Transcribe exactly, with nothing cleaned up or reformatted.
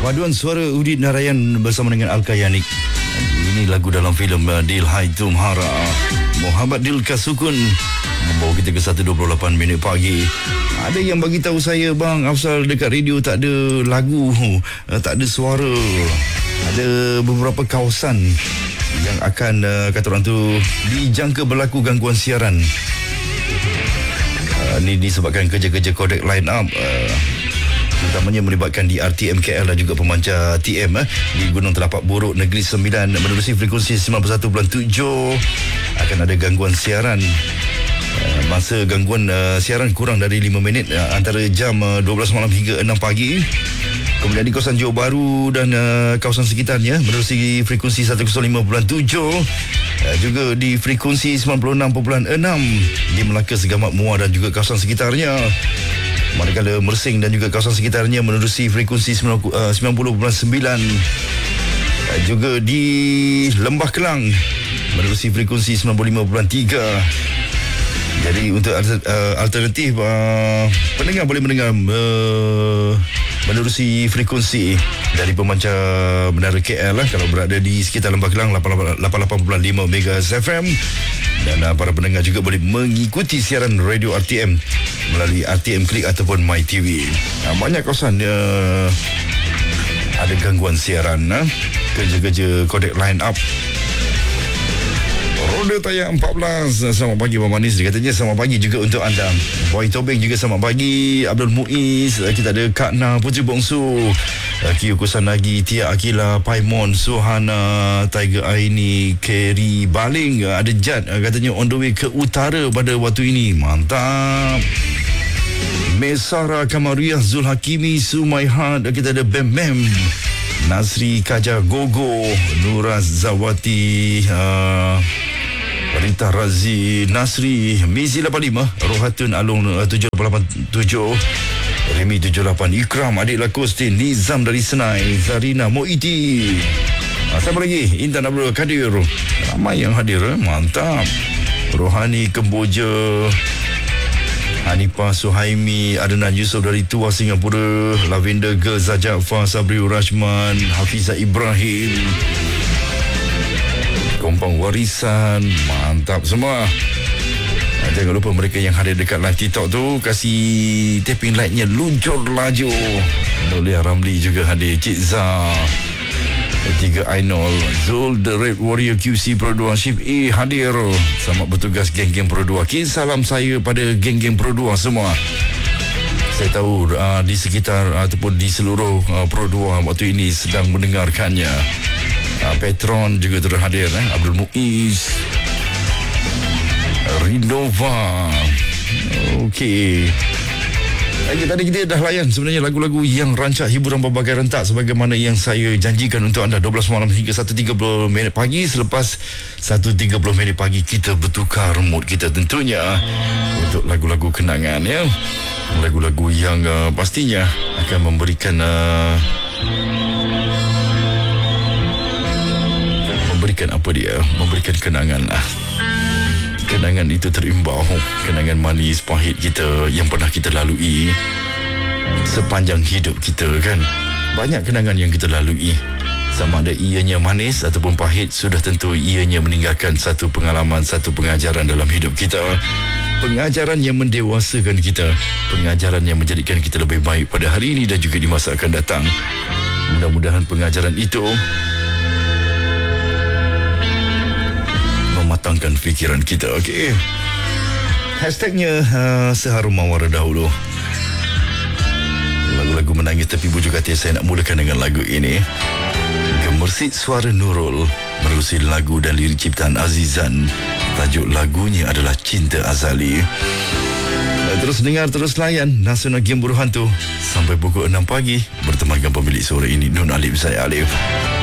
Paduan suara Udit Narayan bersama dengan Alka Yanik. Ini lagu dalam filem uh, Dil Hai Tumhara. Muhammad Dil Kasukun membawa kita ke satu dua puluh lapan minit pagi. Ada yang bagi tahu saya, bang Afsal, dekat radio tak ada lagu, uh, tak ada suara. Ada beberapa kawasan yang akan uh, kata orang tu dijangka berlaku gangguan siaran. Uh, ini disebabkan kerja-kerja kodek line up, uh, terutamanya melibatkan di R T M K L dan juga pemancar T M eh, di Gunung Telapak Borok Negeri Sembilan menerusi frekuensi sembilan puluh satu perpuluhan tujuh. Akan ada gangguan siaran. Uh, masa gangguan uh, siaran kurang dari lima minit, uh, antara jam uh, dua belas malam hingga enam pagi. Kemudian di kawasan Johor Bahru dan uh, kawasan sekitarnya menerusi frekuensi seratus lima perpuluhan tujuh, uh, juga di frekuensi sembilan puluh enam perpuluhan enam di Melaka, Segamat, Muar dan juga kawasan sekitarnya. Manakala Mersing dan juga kawasan sekitarnya menerusi frekuensi sembilan puluh perpuluhan sembilan. uh, Juga di Lembah Kelang menerusi frekuensi sembilan puluh lima perpuluhan tiga. Jadi untuk uh, alternatif, uh, pendengar boleh mendengar uh, menerusi frekuensi dari pemancar Menara K L lah, kalau berada di sekitar Lembah Kelang lapan puluh lapan perpuluhan lima megahertz F M. Dan uh, para pendengar juga boleh mengikuti siaran radio R T M melalui R T M Klik ataupun My T V. Uh, banyak kawasan uh, ada gangguan siaran, uh, kerja-kerja kodek line up. Roda Tayang empat belas. Selamat pagi Abang Manis. Dia katanya selamat pagi juga untuk anda. Boy Tobing juga selamat pagi. Abdul Muiz. Kita ada Kak Na, Putri Bongsu, Kiyo Kusanagi, Tia Akila, Paimon, Suhana, Tiger Aini, Kerry Baling. Ada Jad katanya on the way ke utara pada waktu ini. Mantap. Mesara Kamariah, Zul Hakimi, Sumaihat. Kita ada Bem Bem, Nasri Kaja Gogo, Nuraz Zawati, uh, Rita Razi, Nasri, Mizi lapan lima, Rohatun Alung tujuh lapan tujuh, Remy tujuh lapan, Ikram, Adik Lakostin, Nizam dari Senai, Zarina Moiti. uh, Siapa lagi? Intan Abdul Kadir. Ramai yang hadir, eh? Mantap. Rohani Kemboja, Hanifah Suhaimi, Adnan Yusof dari Tua Singapura, Lavender Girl, Zajak Fah, Sabriul Rashman, Hafizah Ibrahim, Kompang Warisan. Mantap semua. Jangan lupa mereka yang hadir dekat live TikTok tu, kasih tapping like-nya luncur laju. Nolia Ramli juga hadir, Cik Zah, Tiga Ainol, Zul The Red Warrior Q C Pro dua, Shift A hadir. Selamat bertugas geng-geng Pro dua. Kirim salam saya pada geng-geng Pro dua semua. Saya tahu uh, di sekitar uh, ataupun di seluruh uh, Pro dua waktu ini sedang mendengarkannya. uh, Petron juga terhadir, eh? Abdul Muiz, Rinova. Okey. Okay, tadi kita dah layan sebenarnya lagu-lagu yang rancak hiburan berbagai rentak sebagaimana yang saya janjikan untuk anda. Dua belas malam hingga satu tiga puluh minit pagi. Selepas satu tiga puluh minit pagi kita bertukar mood kita tentunya untuk lagu-lagu kenangan, ya. Lagu-lagu yang uh, pastinya akan memberikan uh, memberikan apa dia memberikan kenangan lah. Kenangan itu terimbau, kenangan manis pahit kita yang pernah kita lalui sepanjang hidup kita, kan. Banyak kenangan yang kita lalui, sama ada ianya manis ataupun pahit, sudah tentu ianya meninggalkan satu pengalaman, satu pengajaran dalam hidup kita. Pengajaran yang mendewasakan kita, pengajaran yang menjadikan kita lebih baik pada hari ini dan juga di masa akan datang. Mudah-mudahan pengajaran itu mematangkan fikiran kita. Okey. Hashtagnya uh, seharum mawar dahulu. Lagu-lagu menangis tepi bujuk hati. Saya nak mulakan dengan lagu ini. Gemersit suara Nurul menerusi lagu dan lirik ciptaan Azizan. Tajuk lagunya adalah Cinta Azali. Terus dengar, terus layan Nasional Game Buruh Hantu sampai pukul enam pagi bertemankan pemilik suara ini, Nun Alif, saya Alif.